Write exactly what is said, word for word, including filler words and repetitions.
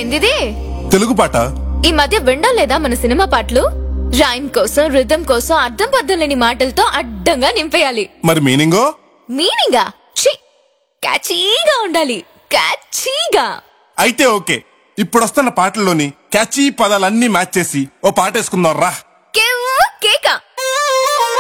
ఏందిది? తెలుగు పాట. ఈ మధ్య వినడం లేదా మన సినిమా పాటలు? రైమ్ కోసం, రిథం కోసం అర్థం పర్థం లేని మాటలతో అడ్డంగా నింపేయాలి. మరి మీనింగో? మీనింగా ఛీ, క్యాచీగా ఉండాలి. క్యాచీగా. అయితే ఓకే, ఇప్పుడు వస్తున్న పాటల్లోని క్యాచీ పదాలన్నీ మ్యాచ్ చేసి ఓ పాట వేసుకుందాం రా.